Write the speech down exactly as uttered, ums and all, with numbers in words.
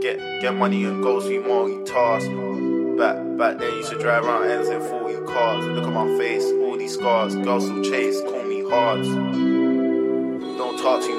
Get get money and goals, we multitask. Back back then, used to drive around ends in forty cars. Look at my face, all these scars. Girls still chase, call me hard. Don't talk too